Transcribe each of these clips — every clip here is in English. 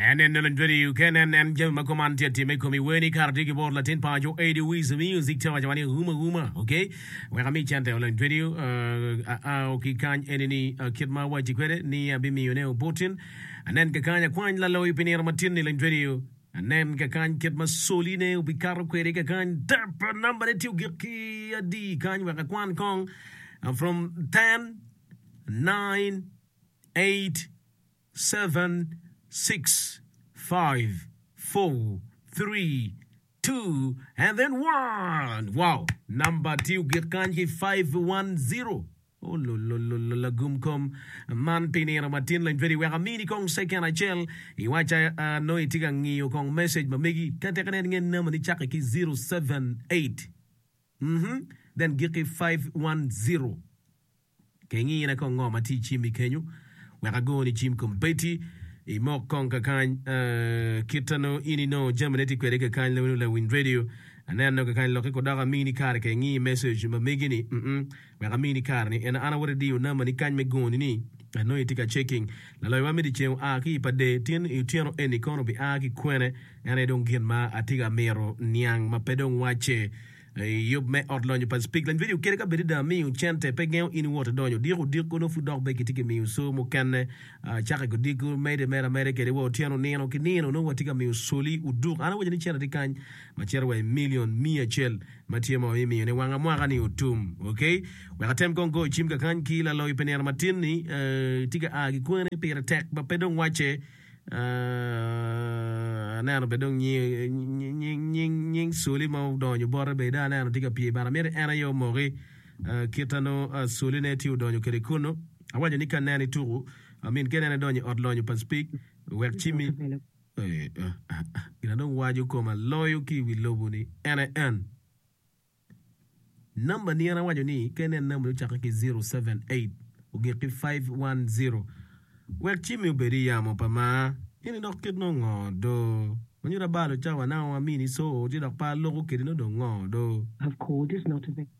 And then the video can and Jim Macomantia Timecomi Weni Cardicky Board Latin Pajo 80 Wiz music Tawani Huma, okay? Where I meet Chanta on video, Okikan Enemy Kidma White Credit, Nia Bimioneo Putin, and then Kakanya Quine Lalo Pinera Martin in video. And then Kakan Kidma Soline, Ubicaro Quere Kakan, Dapper number 2 Gilki D, Kan Wakakwan Kong, from 10, 9, 8, 7, 6, 5, 4, 3, 2, and then 1. Wow. Number 2, Girkanji 510. Oh, la gumcom man pinera matin line very well. Mini kong second I chell. Iwacha no itigang niyo kong message mamigi. Kante kanen ngin naman ni chaka ki 078. Then Girki 510. Kengi na kong ngoma ti chimi kenyo. Wakago ni chim kumpeti. Imo kong kakan kitano ini no Germaneti kwere kakan la win radio. And then no kakan loke kodaga mini kar kengi message mamigi ni waka mini kar ni ana wara diyo na mani kan me goni ni ano itika checking la lo wami di cheo aki pa de tin utiano eni kono bi aki kwene ane don gin ma atiga mero niang ma pedong wache yob me odlonyo pa speak lan video kere ka bedi da mi chente pe gen in water donyo diko no fu dog be kitike mi so mo kan chaka go diko made mera kere wo tiano neno kinino no watika mi soli udu ana wajani chera dikan ma chera wa million mia chel matiemo mi ne wanga mwaka ni utum okay waka tem kongo chimka kan kila lo ipenera matini tiga agi kwene pera tek ba pedong wache nano bedong nying suli mau donyo bora beda nano tiga pie bara mere ana yo mori kitano suli ne tiu donyo kere kuno awajo nika nani turu amin kene na donyo odlonyo pa speak wek chimi ina don wajo koma loyo ki wilobu ni NN number ni ana wajo ni kene number chaka ki 078 ugeki 510 wek chimi uberi yamo pa ma ini nok kid no ngodo manyura balo chawa na wa mini so jida pa logo kid no do ngodo have called is not available.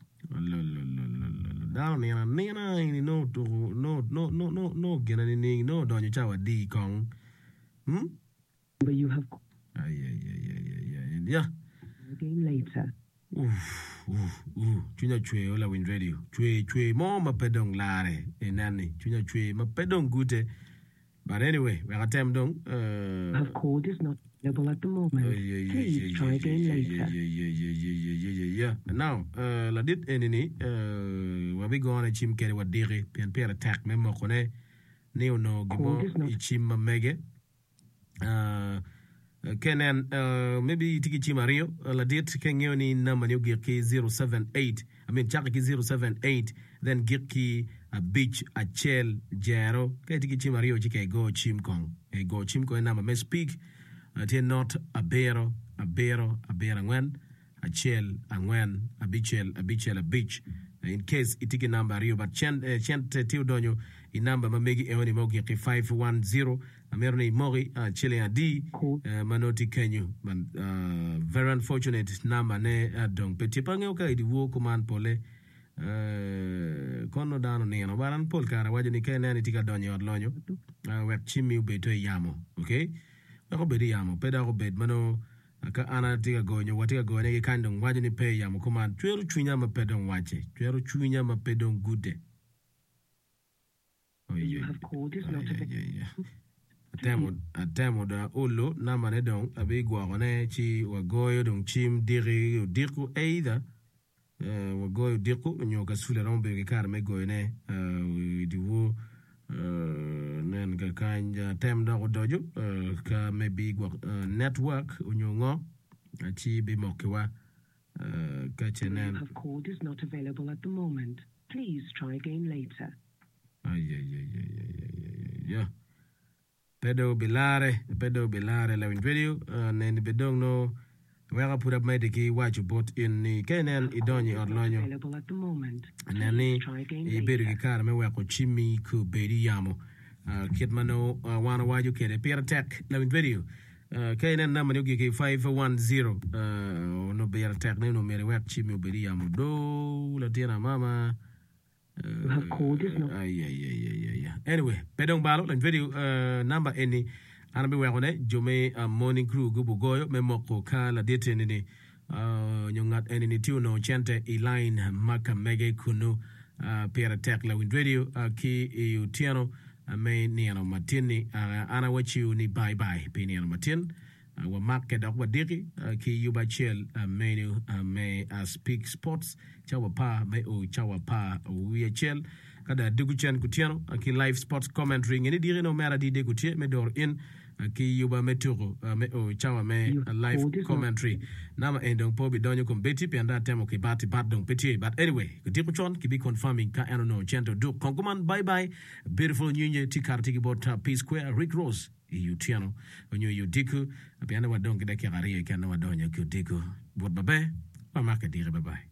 Down nina ini no to no gena ni no do nyu chawa di kong But you have yeah again later. Chunya chwe ola win radio chwe mo mapedong lare enani chunya chwe mapedong gute. But anyway, we got them done. Have called is not available at the moment. Please try again later. Yeah. Now, la dit enini, we go on a chim kere wa diri, pian pian attack memo kone, neo no gibo, ichim mege. Kenan, maybe tiki chimario, la dit kenyoni number new girki 078. I mean, chaki 078, then girki a beach a chel jero kay tiki chimario chike go chimkong e go chimko na me speak te not a bero ngwen a chel a ngwen a bichel a beach in case itiki number rio but chent tiu donyo in number mamegi e oni mogi ki 510 amerni mori chile a d manoti kenyu but very unfortunate number ne donc petit pange o kay di wo command pole kono dano neno baran pol kara wajo ni kene ni tika donyo odlonyo wek chimi ubeto yamo okay ko bedi yamo peda ko bed mano ka ana tika gonyo watika gonyo ki kandong wajo ni pe yamo kuma tweru chunya ma pedong wache tweru chunya ma pedong gude You have called is not available. Atemo da olo na mane dong abi gwa kone chi wagoyo dong chim diri dirku either wagoyo dirku nyoka sule rombe ke kar me goyne diwo nen ka kanja tem da dojo ka maybe gwa network unyongo chi bi mokewa ka chenen have called is not available at the moment. Please try again later. Yeah. Pedo bilare la win video nen bedong no wega put up mediki watch bot in ni kenen idonyi odlonyo Available at the moment. nani Try again iberu later. ki kar me weko chimi ku bedi yamo kitmano wana waju kere pira tech la win video kenen na manu ki 510 no pira tech no mere wek chimi bedi yamo do la tena mama You have called is not yeah. Anyway, pedong balo lang video number any ana be wegone jome morning crew gubu goyo me moko kala detene ni nyongat enini tuno chente Elaine Makamege kuno pera tekla win radio ki utiano me niano matini ana wachi ni bye bye pe niano matin wa market wa diri ki yuba chel menu me speak sports chawa pa me o chawa pa we chel kada dugu chen kutiano ki live sports commentary ngeni diri no mera di de kutie me dor in ki yuba meturo me o chawa me live commentary nama endong po bi donyo kombeti pe anda temo ki bati bat dong peti but anyway kutipo chon ki be confirming ka eno no chento do konkuman bye bye beautiful nyunye tikartiki bota P Square Rick Rose yutiano onyo yudiku pe anda wadong kidaki gari ke anda wadonyo kudiku bot babe ba marka dire bye bye